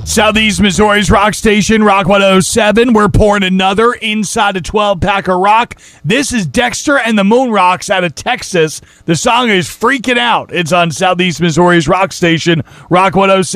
Southeast Missouri's rock station, Rock 107. We're pouring another inside a 12-pack of rock. This is Dexter and the Moon Rocks out of Texas. The song is Freaking Out. It's on Southeast Missouri's rock station, Rock 107.